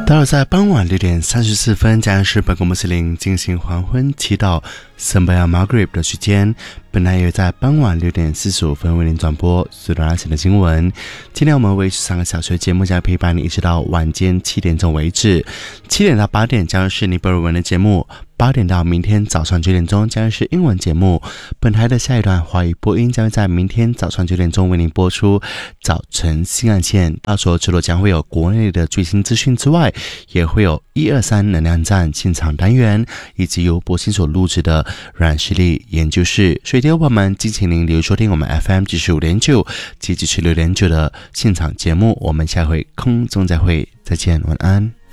到了在傍晚6点34分，将是本国穆斯林进行黄昏祈祷 Sembahyang Maghrib 的时间。本台也在傍晚6点45分为您转播苏达拉省的新闻。今天我们为3个小时的节目将陪伴你一直到晚间7点钟为止。7点到8点将是尼泊尔文的节目，8点到明天早上9点钟将是英文节目。本台的下一段华语播音将会在明天早上9点钟为您播出早晨新干线。到时候除了将会有国内的最新资讯之外，也会有123能量站现场单元，以及由博兴所录制的软实力研究室。所以听众朋友们，敬请您留意收听我们 FM 95.9及96.9的现场节目。我们下回空中再会，再见，晚安。